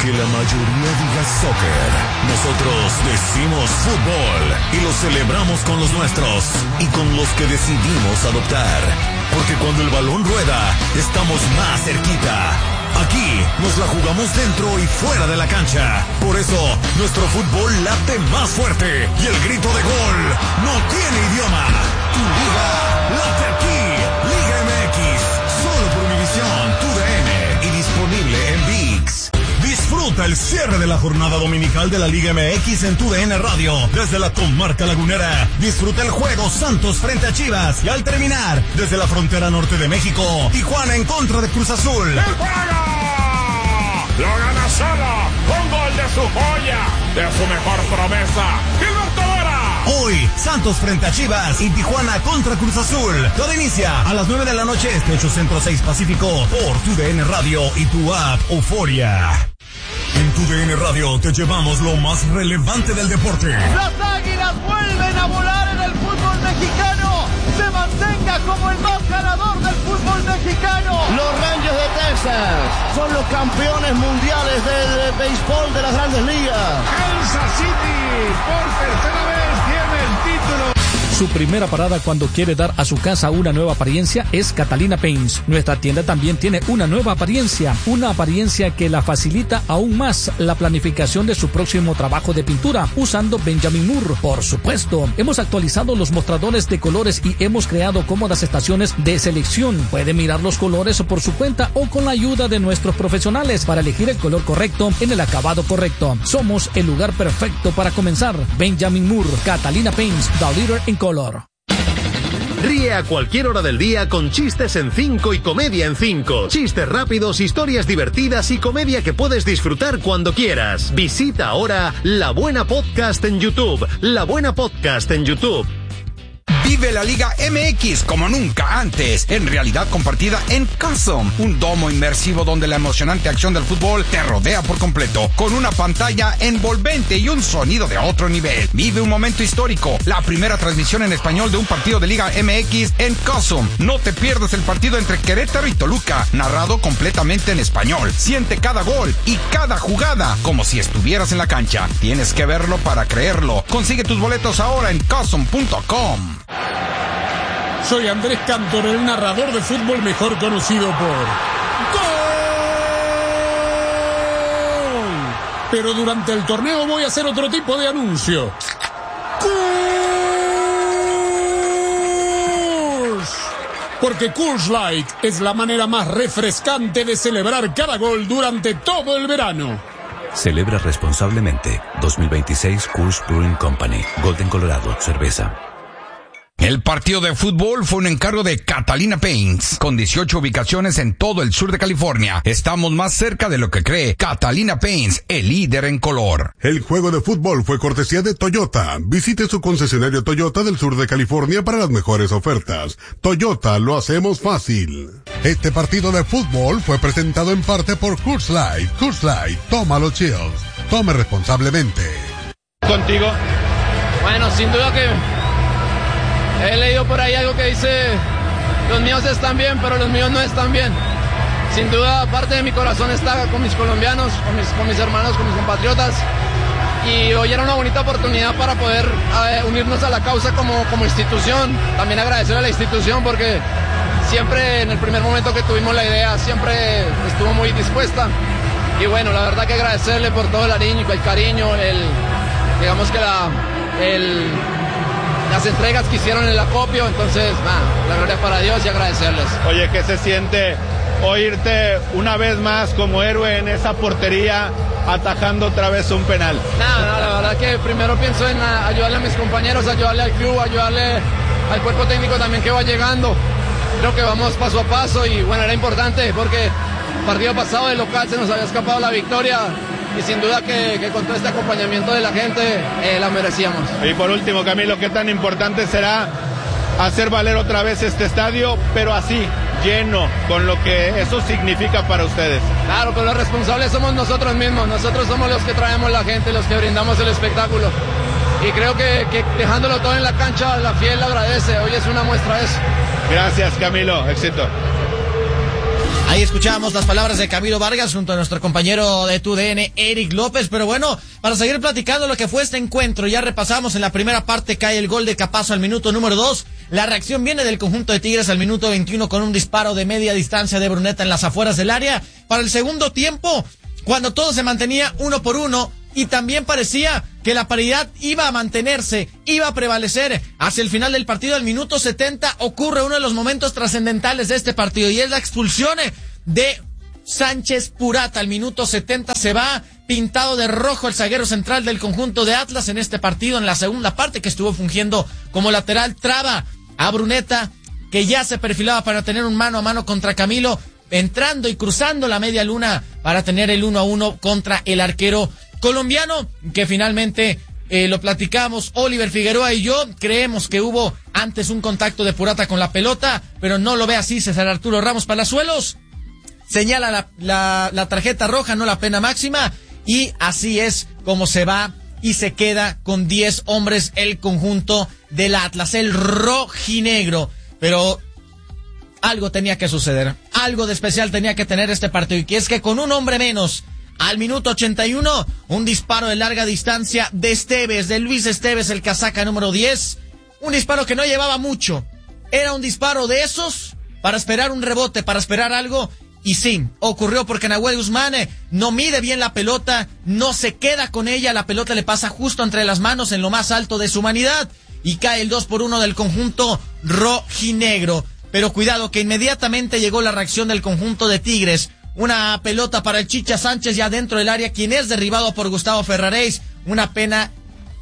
Aunque la mayoría diga soccer, nosotros decimos fútbol y lo celebramos con los nuestros y con los que decidimos adoptar. Porque cuando el balón rueda, estamos más cerquita. Aquí nos la jugamos dentro y fuera de la cancha. Por eso, nuestro fútbol late más fuerte y el grito de gol no tiene idioma. Tu liga late aquí. Liga MX, solo por Univisión, TUDN y disponible en ViX. Disfruta el cierre de la jornada dominical de la Liga MX en TUDN Radio. Desde la comarca lagunera, disfruta el juego Santos frente a Chivas. Y al terminar, desde la frontera norte de México, Tijuana en contra de Cruz Azul. ¡El juego! Lo gana solo, con gol de su joya, de su mejor promesa, Gilberto Vera. Hoy, Santos frente a Chivas y Tijuana contra Cruz Azul. Todo inicia a las 9 de la noche, 8 Centro 6 Pacífico, por TUDN Radio y tu app Euforia. En TUDN Radio te llevamos lo más relevante del deporte. Las Águilas vuelven a volar en el fútbol mexicano. Se mantenga como el más ganador del fútbol mexicano. Los Rangers de Texas son los campeones mundiales del béisbol de las Grandes Ligas. Kansas City por tercera vez tiene el título. Su primera parada cuando quiere dar a su casa una nueva apariencia es Catalina Paints. Nuestra tienda también tiene una nueva apariencia que la facilita aún más la planificación de su próximo trabajo de pintura usando Benjamin Moore. Por supuesto, hemos actualizado los mostradores de colores y hemos creado cómodas estaciones de selección. Puede mirar los colores por su cuenta o con la ayuda de nuestros profesionales para elegir el color correcto en el acabado correcto. Somos el lugar perfecto para comenzar. Benjamin Moore, Catalina Paints, the leader in color. Ríe a cualquier hora del día con Chistes en 5 y Comedia en 5. Chistes rápidos, historias divertidas y comedia que puedes disfrutar cuando quieras. Visita ahora La Buena Podcast en YouTube. La Buena Podcast en YouTube. Vive la Liga MX como nunca antes, en realidad compartida en Custom, un domo inmersivo donde la emocionante acción del fútbol te rodea por completo, con una pantalla envolvente y un sonido de otro nivel. Vive un momento histórico, la primera transmisión en español de un partido de Liga MX en Custom. No te pierdas el partido entre Querétaro y Toluca, narrado completamente en español. Siente cada gol y cada jugada como si estuvieras en la cancha. Tienes que verlo para creerlo. Consigue tus boletos ahora en Custom.com. Soy Andrés Cantor, el narrador de fútbol mejor conocido por ¡Gol! Pero durante el torneo voy a hacer otro tipo de anuncio. ¡Coors! Porque Coors Light es la manera más refrescante de celebrar cada gol durante todo el verano. Celebra responsablemente. 2026 Coors Brewing Company. Golden, Colorado. Cerveza. El partido de fútbol fue un encargo de Catalina Paints, con 18 ubicaciones en todo el sur de California. Estamos más cerca de lo que cree. Catalina Paints, el líder en color. El juego de fútbol fue cortesía de Toyota. Visite su concesionario Toyota del sur de California para las mejores ofertas. Toyota, lo hacemos fácil. Este partido de fútbol fue presentado en parte por Coors Light. Coors Light, tómalo chills. Tome responsablemente. Contigo. Bueno, sin duda que he leído por ahí algo que dice: los míos están bien, pero los míos no están bien. Sin duda, parte de mi corazón está con mis colombianos, con mis hermanos, con mis compatriotas. Y hoy era una bonita oportunidad para poder unirnos a la causa como institución. También agradecer a la institución porque siempre en el primer momento que tuvimos la idea, siempre estuvo muy dispuesta. Y bueno, la verdad que agradecerle por todo el cariño, digamos que las entregas que hicieron en el acopio. Entonces, la gloria para Dios y agradecerles. Oye, ¿qué se siente oírte una vez más como héroe en esa portería atajando otra vez un penal? No, la verdad que primero pienso en ayudarle a mis compañeros, ayudarle al club, ayudarle al cuerpo técnico también que va llegando. Creo que vamos paso a paso y bueno, era importante porque el partido pasado de local se nos había escapado la victoria. Y sin duda que con todo este acompañamiento de la gente la merecíamos. Y por último, Camilo, ¿qué tan importante será hacer valer otra vez este estadio, pero así, lleno, con lo que eso significa para ustedes? Claro, pero los responsables somos nosotros mismos. Nosotros somos los que traemos la gente, los que brindamos el espectáculo. Y creo que dejándolo todo en la cancha, la fiel lo agradece. Hoy es una muestra de eso. Gracias, Camilo. Éxito. Ahí escuchamos las palabras de Camilo Vargas junto a nuestro compañero de TUDN, Eric López. Pero bueno, para seguir platicando lo que fue este encuentro, ya repasamos en la primera parte, cae el gol de Capazo al minuto número 2. La reacción viene del conjunto de Tigres al minuto 21 con un disparo de media distancia de Bruneta en las afueras del área. Para el segundo tiempo, cuando todo se mantenía 1-1 y también parecía que la paridad iba a mantenerse, iba a prevalecer hacia el final del partido, al minuto 70 ocurre uno de los momentos trascendentales de este partido y es la expulsión de Sánchez Purata. Al minuto 70 se va pintado de rojo el zaguero central del conjunto de Atlas en este partido, en la segunda parte, que estuvo fungiendo como lateral, traba a Bruneta, que ya se perfilaba para tener un mano a mano contra Camilo, entrando y cruzando la media luna para tener el 1-1 contra el arquero colombiano, que finalmente lo platicamos, Oliver Figueroa y yo, creemos que hubo antes un contacto de Purata con la pelota, pero no lo ve así César Arturo Ramos Palazuelos, señala la tarjeta roja, no la pena máxima, y así es como se va y se queda con 10 hombres el conjunto del Atlas, el rojinegro. Pero algo tenía que suceder, algo de especial tenía que tener este partido, y que es que con un hombre menos, al minuto 81, un disparo de larga distancia de Esteves, de Luis Esteves, el casaca número 10, un disparo que no llevaba mucho, era un disparo de esos para esperar un rebote, para esperar algo, y sí, ocurrió porque Nahuel Guzmán no mide bien la pelota, no se queda con ella, la pelota le pasa justo entre las manos en lo más alto de su humanidad, y cae el 2-1 del conjunto rojinegro. Pero cuidado, que inmediatamente llegó la reacción del conjunto de Tigres. Una pelota para el Chicha Sánchez ya dentro del área, quien es derribado por Gustavo Ferraréis. Una pena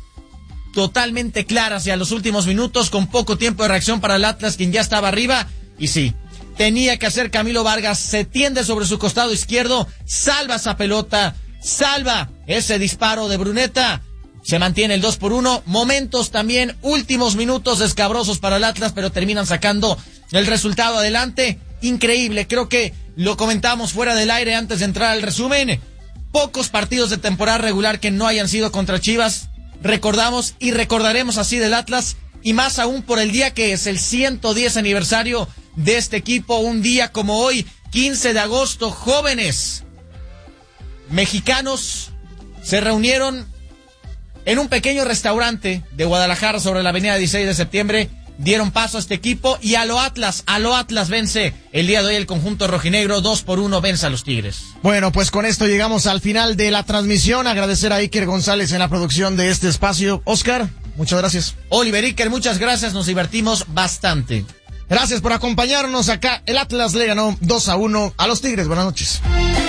totalmente clara hacia los últimos minutos, con poco tiempo de reacción para el Atlas, quien ya estaba arriba. Y sí, tenía que hacer Camilo Vargas, se tiende sobre su costado izquierdo, salva esa pelota, salva ese disparo de Bruneta. Se mantiene el 2-1, momentos también, últimos minutos escabrosos para el Atlas, pero terminan sacando el resultado adelante. Increíble, creo que lo comentamos fuera del aire antes de entrar al resumen. Pocos partidos de temporada regular que no hayan sido contra Chivas. Recordamos y recordaremos así del Atlas, y más aún por el día que es el 110 aniversario de este equipo. Un día como hoy, 15 de agosto, jóvenes mexicanos se reunieron en un pequeño restaurante de Guadalajara sobre la avenida 16 de septiembre, dieron paso a este equipo y a lo Atlas vence el día de hoy el conjunto rojinegro, 2-1 vence a los Tigres. Bueno, pues con esto llegamos al final de la transmisión. Agradecer a Iker González en la producción de este espacio. Oscar, muchas gracias. Oliver, Iker, muchas gracias, nos divertimos bastante. Gracias por acompañarnos acá. El Atlas le ganó 2-1 a los Tigres. Buenas noches.